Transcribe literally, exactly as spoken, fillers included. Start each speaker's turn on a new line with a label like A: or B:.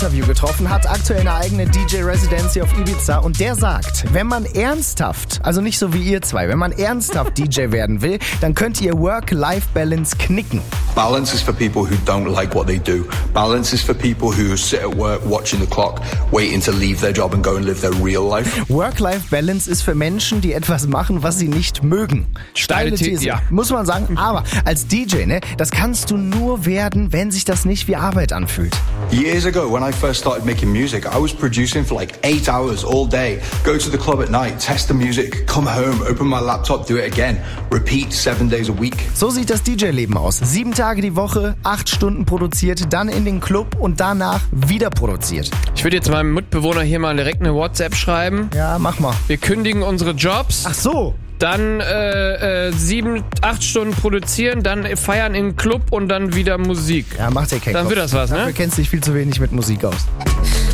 A: Interview getroffen, hat aktuell eine eigene D J-Residency auf Ibiza und der sagt, wenn man ernsthaft, also nicht so wie ihr zwei, wenn man ernsthaft D J werden will, dann könnt ihr Work-Life-Balance knicken.
B: Balance is for people who don't like what they do. Balance is for people who sit at work watching the clock, waiting to leave their job and go and live their real life.
A: Work-Life-Balance ist für Menschen, die etwas machen, was sie nicht mögen. Steile These, ja. Muss man sagen. Aber als D J, ne, das kannst du nur werden, wenn sich das nicht wie Arbeit anfühlt.
B: Years ago, when I first started making music, I was producing for like eight hours all day. Go to the club at night, test the music, come home, open my laptop, do it again. Repeat seven days a week.
A: So sieht das D J-Leben aus. Sieben Tage die Woche, acht Stunden produziert, dann in den Club und danach wieder produziert.
C: Ich würde jetzt meinem Mitbewohner hier mal direkt eine WhatsApp schreiben.
A: Ja, mach mal.
C: Wir kündigen unsere Jobs.
A: Ach so.
C: Dann äh, äh, sieben, acht Stunden produzieren, dann feiern im Club und dann wieder Musik.
A: Ja, macht der Keck.
C: Dann wird das was, ne?
A: Du kennst dich viel zu wenig mit Musik aus.